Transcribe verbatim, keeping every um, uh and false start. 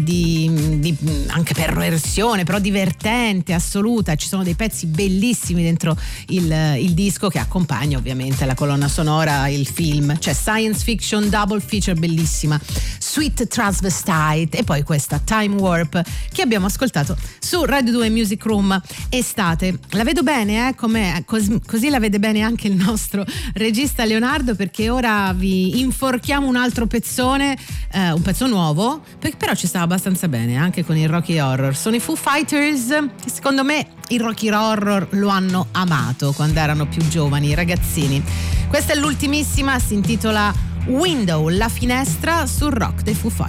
di, di anche perversione, però divertente, assoluta. Ci sono dei pezzi bellissimi dentro il, il disco, che accompagna ovviamente la colonna sonora, il film. C'è science fiction double feature bellissima, Sweet Transvestite, e poi questa Time Warp che abbiamo ascoltato su Radio due Music Room Estate. La vedo bene, eh? Com'è? Cos- così la vede bene anche il nostro regista Leonardo, perché ora vi inforchiamo un altro pezzone, eh, un pezzo nuovo, per- però ci sta abbastanza bene anche con il Rocky Horror. Sono i Foo Fighters, che secondo me il Rocky Horror lo hanno amato quando erano più giovani, ragazzini. Questa è l'ultimissima, si intitola Window, la finestra, sul rock dei Foo Fighters.